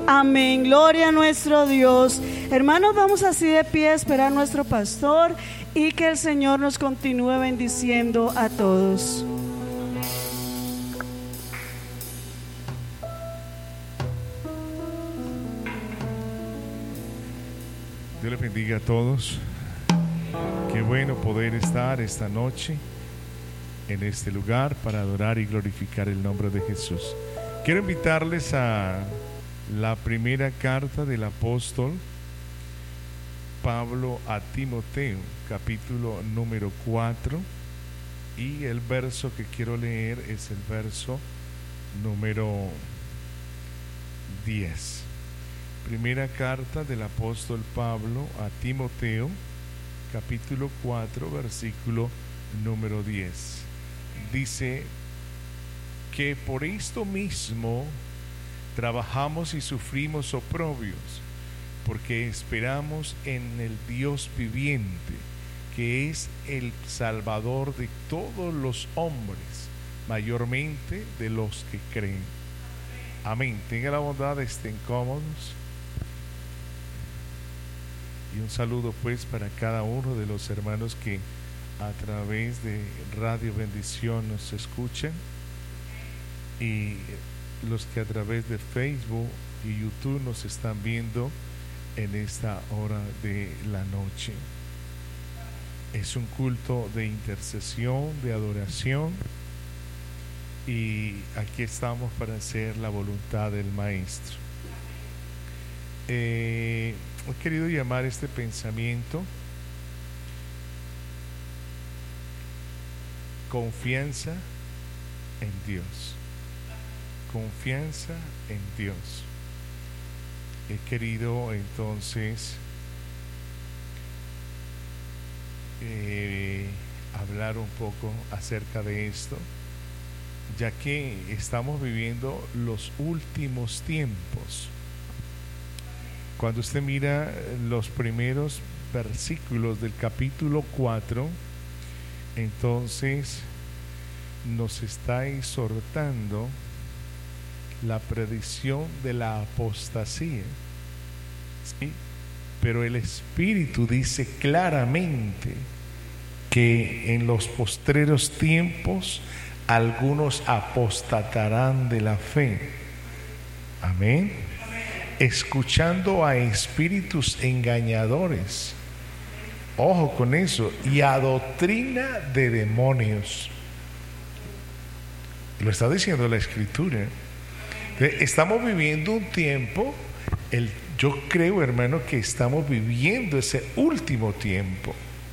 Amén. Gloria a nuestro Dios. Hermanos, vamos así de pie a esperar a nuestro pastor y que el Señor nos continúe bendiciendo a todos. Dios les bendiga a todos. Qué bueno poder estar esta noche en este lugar para adorar y glorificar el nombre de Jesús. Quiero invitarles a la primera carta del apóstol Pablo a Timoteo, capítulo número 4, y el verso que quiero leer es el verso número 10. Primera carta del apóstol Pablo a Timoteo, capítulo 4, versículo número 10. Dice que por esto mismo trabajamos y sufrimos oprobios, porque esperamos en el Dios viviente, que es el Salvador de todos los hombres, mayormente de los que creen. Amén. Tenga la bondad, estén cómodos. Y un saludo pues para cada uno de los hermanos que a través de Radio Bendición nos escuchan, y los que a través de Facebook y YouTube nos están viendo en esta hora de la noche. Es un culto de intercesión, de adoración, y aquí estamos para hacer la voluntad del Maestro. He querido llamar este pensamiento confianza en Dios. Confianza en Dios. He querido entonces hablar un poco acerca de esto, ya que estamos viviendo los últimos tiempos. Cuando usted mira los primeros versículos del capítulo 4, entonces nos está exhortando la predicción de la apostasía, ¿sí? Pero el Espíritu dice claramente que en los postreros tiempos algunos apostatarán de la fe. Amén. Escuchando a espíritus engañadores, ojo con eso, y a doctrina de demonios. Lo está diciendo la Escritura. Estamos viviendo un tiempo, yo creo, hermano, que estamos viviendo ese último tiempo,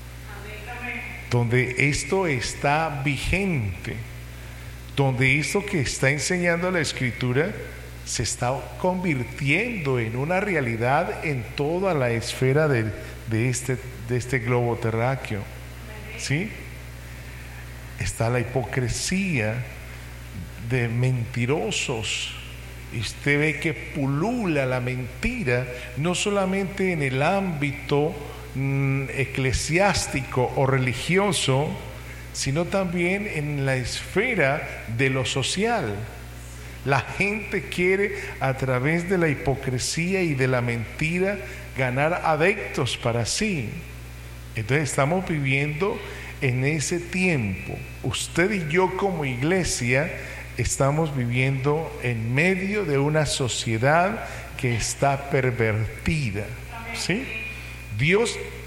donde esto está vigente, donde esto que está enseñando la Escritura se está convirtiendo en una realidad en toda la esfera de este globo terráqueo, ¿sí? Está la hipocresía de mentirosos. Y usted ve que pulula la mentira, no solamente en el ámbito eclesiástico o religioso, sino también en la esfera de lo social. La gente quiere, a través de la hipocresía y de la mentira, ganar adeptos para sí. Entonces estamos viviendo en ese tiempo. Usted y yo como iglesia estamos viviendo en medio de una sociedad que está pervertida, ¿sí? Dios